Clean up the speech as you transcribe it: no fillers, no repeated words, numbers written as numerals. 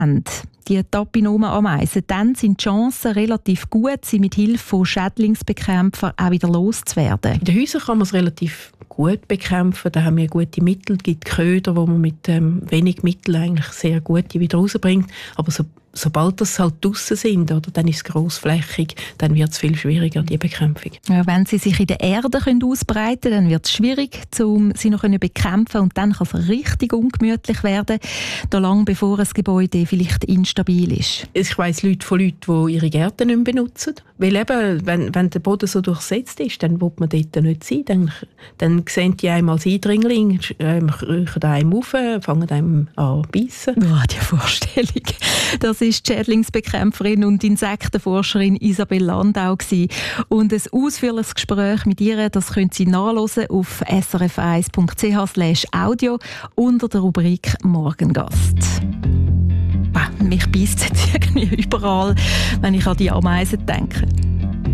haben, die Tapinomen-Ameisen, dann sind die Chancen relativ gut, sie mit Hilfe von Schädlingsbekämpfern auch wieder loszuwerden. In den Häusern kann man es relativ gut bekämpfen. Da haben wir gute Mittel. Es gibt Köder, wo man mit wenig Mittel eigentlich sehr gute wieder rausbringt. Aber sobald das halt draussen sind, oder, dann ist es grossflächig, dann wird es viel schwieriger, die Bekämpfung. Ja, wenn sie sich in der Erde ausbreiten können, dann wird es schwierig, um sie noch bekämpfen, und dann kann es richtig ungemütlich werden, da lang bevor ein Gebäude vielleicht instabil ist. Ich weiss von Leuten, die ihre Gärten nicht mehr benutzen. Weil eben, wenn der Boden so durchsetzt ist, dann will man dort nicht sein. Dann sehen die einem als Eindringling, kriechen einem auf, fangen einem an zu beißen. Ja, die Vorstellung. Das ist die Schädlingsbekämpferin und Insektenforscherin Isabel Landau gewesen. Und ein ausführliches Gespräch mit ihr, das können Sie nachhören auf srf1.ch/audio unter der Rubrik Morgengast. Mich beisst es jetzt irgendwie überall, wenn ich an die Ameisen denke.